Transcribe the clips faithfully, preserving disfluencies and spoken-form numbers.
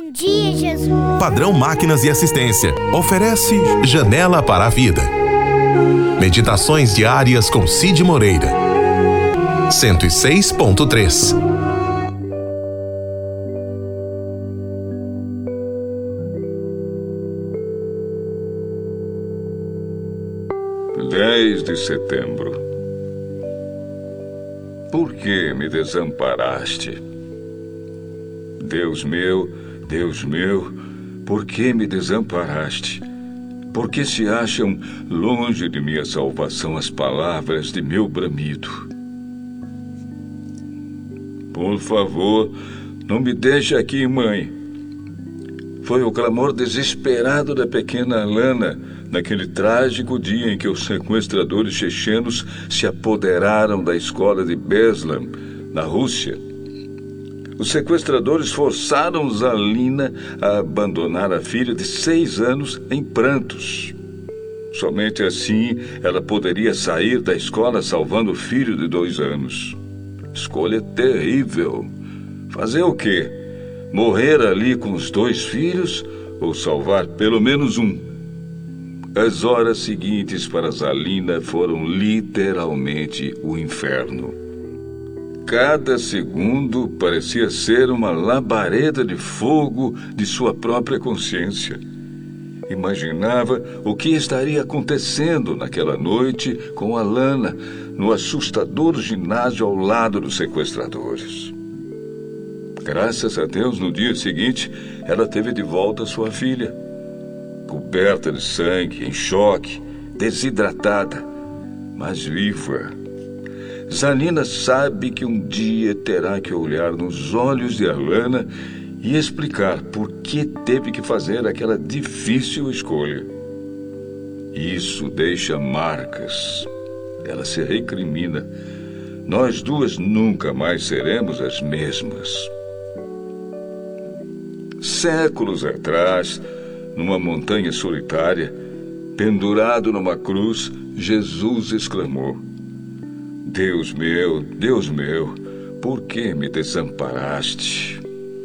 Bom dia, Jesus. Padrão Máquinas e Assistência oferece Janela para a Vida. Meditações diárias com Cid Moreira. cento e seis ponto três. dez de setembro. Por que me desamparaste? Deus meu, Deus meu, por que me desamparaste? Por que se acham longe de minha salvação as palavras de meu bramido? Por favor, não me deixe aqui, mãe. Foi o clamor desesperado da pequena Alana naquele trágico dia em que os sequestradores chechenos se apoderaram da escola de Beslan, na Rússia. Os sequestradores forçaram Zalina a abandonar a filha de seis anos em prantos. Somente assim ela poderia sair da escola salvando o filho de dois anos. Escolha terrível. Fazer o quê? Morrer ali com os dois filhos ou salvar pelo menos um? As horas seguintes para Zalina foram literalmente o inferno. Cada segundo parecia ser uma labareda de fogo de sua própria consciência. Imaginava o que estaria acontecendo naquela noite com Alana no assustador ginásio ao lado dos sequestradores. Graças a Deus, no dia seguinte, ela teve de volta sua filha. Coberta de sangue, em choque, desidratada, mas viva. Zalina sabe que um dia terá que olhar nos olhos de Alana e explicar por que teve que fazer aquela difícil escolha. Isso deixa marcas. Ela se recrimina. Nós duas nunca mais seremos as mesmas. Séculos atrás, numa montanha solitária, pendurado numa cruz, Jesus exclamou: Deus meu, Deus meu, por que me desamparaste?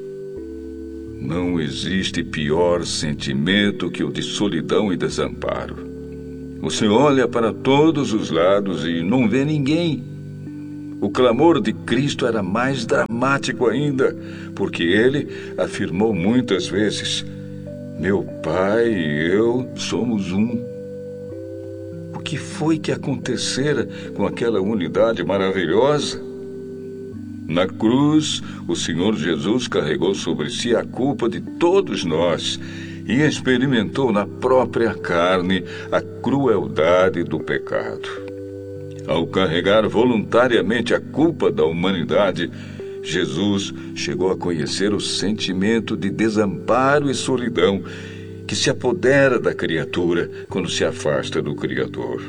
Não existe pior sentimento que o de solidão e desamparo. Você olha para todos os lados e não vê ninguém. O clamor de Cristo era mais dramático ainda, porque ele afirmou muitas vezes: meu Pai e eu somos um. O que foi que acontecera com aquela unidade maravilhosa? Na cruz, o Senhor Jesus carregou sobre si a culpa de todos nós e experimentou na própria carne a crueldade do pecado. Ao carregar voluntariamente a culpa da humanidade, Jesus chegou a conhecer o sentimento de desamparo e solidão que se apodera da criatura quando se afasta do Criador.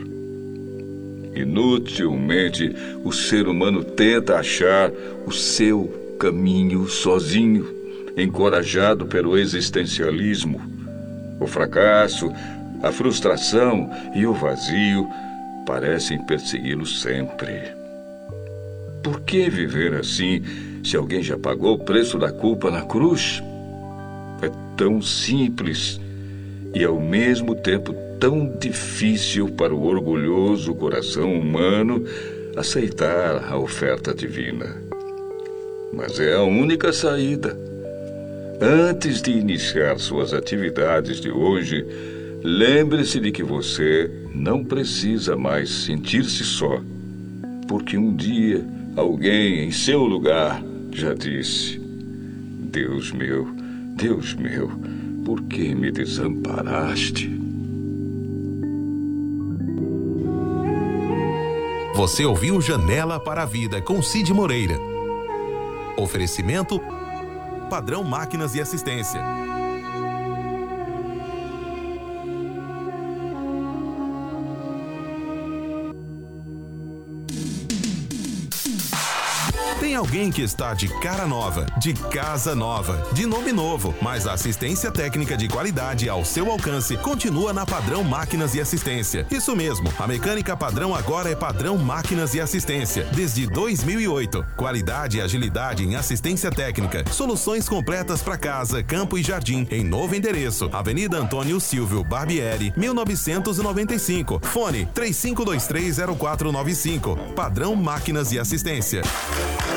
Inutilmente, o ser humano tenta achar o seu caminho sozinho, encorajado pelo existencialismo. O fracasso, a frustração e o vazio parecem persegui-lo sempre. Por que viver assim, se alguém já pagou o preço da culpa na cruz? É tão simples e, ao mesmo tempo, tão difícil para o orgulhoso coração humano aceitar a oferta divina. Mas é a única saída. Antes de iniciar suas atividades de hoje, lembre-se de que você não precisa mais sentir-se só, porque um dia alguém em seu lugar já disse: Deus meu, Deus meu, por que me desamparaste? Você ouviu Janela para a Vida com Cid Moreira. Oferecimento Padrão Máquinas e Assistência. Tem alguém que está de cara nova, de casa nova, de nome novo, mas a assistência técnica de qualidade ao seu alcance continua na Padrão Máquinas e Assistência. Isso mesmo, a mecânica padrão agora é Padrão Máquinas e Assistência, desde dois mil e oito. Qualidade e agilidade em assistência técnica. Soluções completas para casa, campo e jardim, em novo endereço. Avenida Antônio Silvio Barbieri, mil novecentos e noventa e cinco. Fone três cinco dois três zero quatro nove cinco. Padrão Máquinas e Assistência.